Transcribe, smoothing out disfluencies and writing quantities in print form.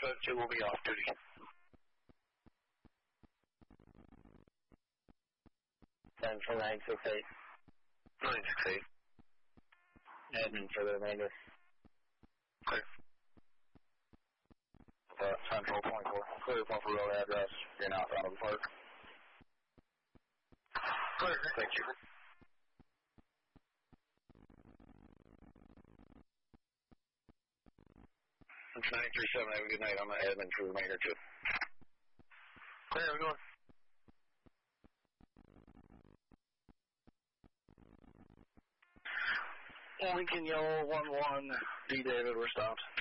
2 will be off duty. 10 for 968. 968. Admin for the remainder. Okay. Central 24. Clear Puffer Road address. You're not out of the park. Clear. Thank you. It's 937. Have a good night. I'm the admin for the remainder 2. Clear. Have a good one. Lincoln Yellow 11. D. David, we're stopped.